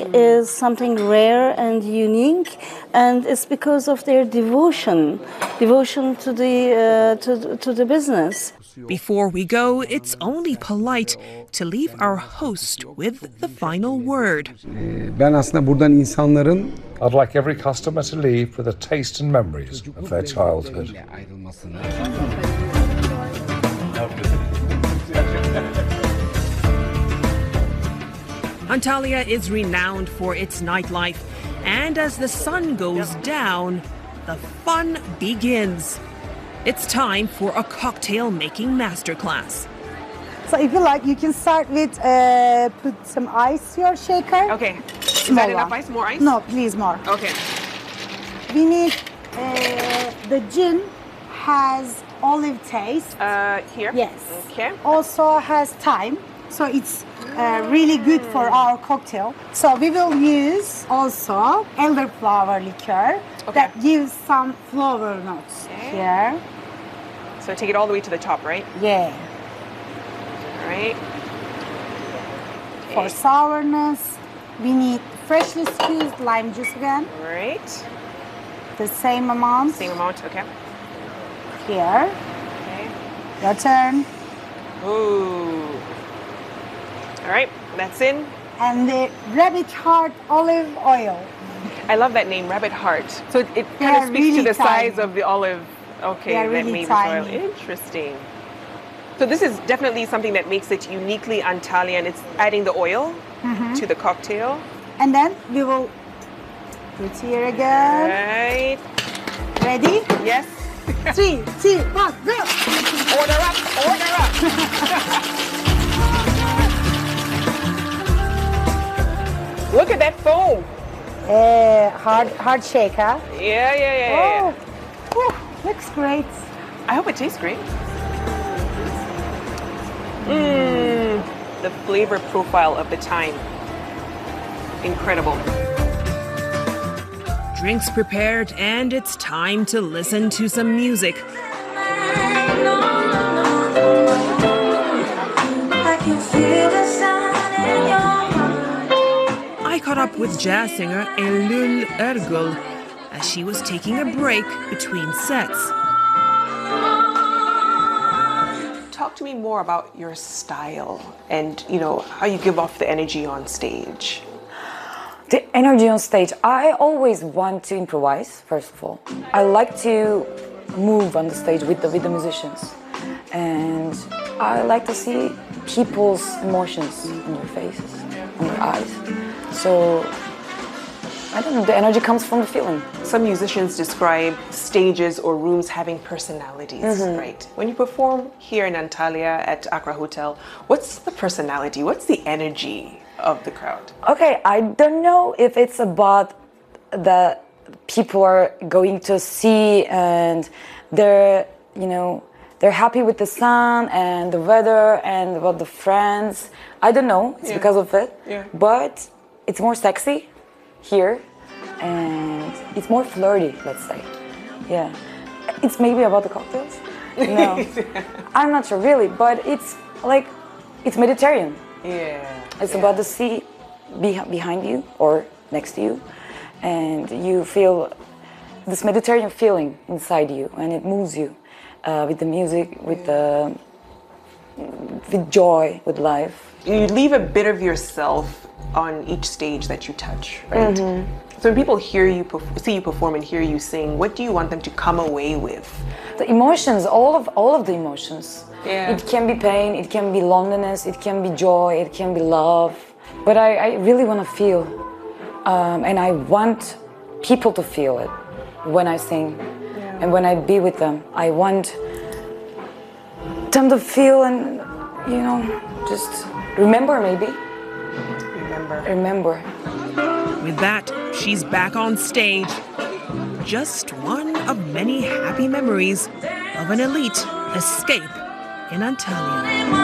is something rare and unique, and it's because of their devotion to the business. Before we go, it's only polite to leave our host with the final word. Ben aslında buradan insanların I'd like every customer to leave with a taste and memories of their childhood. Antalya is renowned for its nightlife, and as the sun goes down, the fun begins. It's time for a cocktail making masterclass. So if you like, you can start with put some ice to your shaker. Okay. Is that enough ice? More ice? No, please more. Okay. We need the gin has olive taste. Here? Yes. Okay. Also has thyme, so it's really good for our cocktail. So we will use also elderflower liqueur that gives some flower notes here. So take it all the way to the top, right? Yeah. All right. For sourness, we need freshly squeezed lime juice again. All right. The same amount. Same amount, okay. Here. Okay. Your turn. Ooh. All right, that's in. And the rabbit heart olive oil. I love that name, Rabbit Heart. So it kind of speaks really to the tiny. size of the olive. Okay, They're that really made tiny. this oil. Interesting. So this is definitely something that makes it uniquely Antalyan. It's adding the oil to the cocktail. And then we will put here again. Right. Ready? Yes. 3, 2, 1, go! Order up, order up. Look at that foam. Hard shaker. Yeah. Oh, looks great. I hope it tastes great. The flavor profile of the thyme. Incredible. Drinks prepared, and it's time to listen to some music. I caught up with jazz singer Eylül Ergül as she was taking a break between sets. Talk to me more about your style and, how you give off the energy on stage. The energy on stage, I always want to improvise, first of all. I like to move on the stage with the musicians. And I like to see people's emotions on their faces, on their eyes. So, I don't know, the energy comes from the feeling. Some musicians describe stages or rooms having personalities, right? When you perform here in Antalya at Accra Hotel, what's the personality? What's the energy of the crowd? Okay, I don't know if it's about the people are going to see and they're happy with the sun and the weather and about the friends. I don't know, it's because of it. Yeah. But it's more sexy here and it's more flirty, let's say. Yeah. It's maybe about the cocktails. No. I'm not sure really, but it's Mediterranean. Yeah. It's about the sea behind you or next to you, and you feel this Mediterranean feeling inside you, and it moves you with the music, with joy, with life. You leave a bit of yourself on each stage that you touch, right? So when people hear you, see you perform and hear you sing, what do you want them to come away with? The emotions, all of the emotions. Yeah. It can be pain, it can be loneliness, it can be joy, it can be love. But I really want to feel, and I want people to feel it when I sing and when I be with them. I want them to feel and, just remember maybe. Remember. With that, she's back on stage. Just one of many happy memories of an elite escape in Antalya.